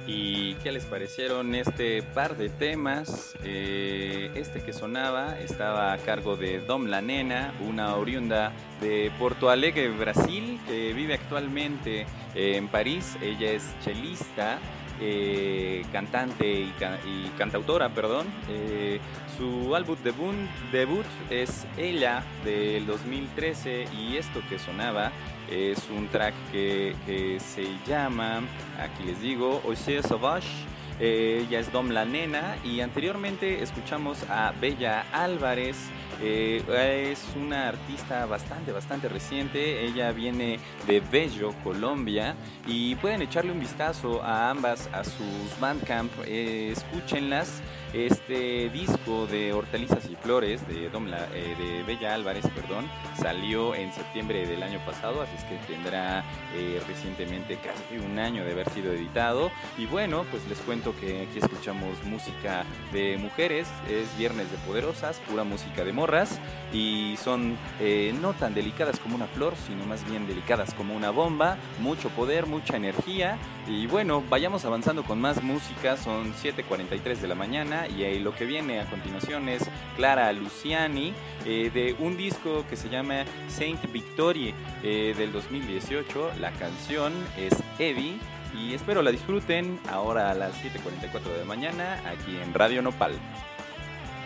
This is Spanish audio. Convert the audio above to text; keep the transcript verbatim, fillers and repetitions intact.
¿Y qué les parecieron este par de temas? Eh, este que sonaba estaba a cargo de Dom La Nena, una oriunda de Porto Alegre, Brasil, que vive actualmente eh, en París. Ella es chelista, eh, cantante y, ca- y cantautora, perdón. Eh, su álbum debut, debut es Ella del dos mil trece y esto que sonaba es un track que, que se llama, aquí les digo, Oisea Sauvage. Eh, ella es Dom La Nena y anteriormente escuchamos a Bella Álvarez. Eh, es una artista bastante, bastante reciente. Ella viene de Bello, Colombia. Y pueden echarle un vistazo a ambas, a sus Bandcamp. Eh, escúchenlas. Este disco de Hortalizas y Flores de, Dom La- eh, de Bella Álvarez, perdón, salió en septiembre del año pasado, así es que tendrá eh, recientemente casi un año de haber sido editado. Y bueno, pues les cuento que aquí escuchamos música de mujeres, es Viernes de Poderosas, pura música de morras, y son eh, no tan delicadas como una flor, sino más bien delicadas como una bomba, mucho poder, mucha energía. Y bueno, vayamos avanzando con más música, son siete cuarenta y tres de la mañana y ahí lo que viene a continuación es Clara Luciani, eh, de un disco que se llama Saint Victorie eh, del dos mil dieciocho. La canción es Eddie y espero la disfruten ahora a las siete cuarenta y cuatro de la mañana aquí en Radio Nopal.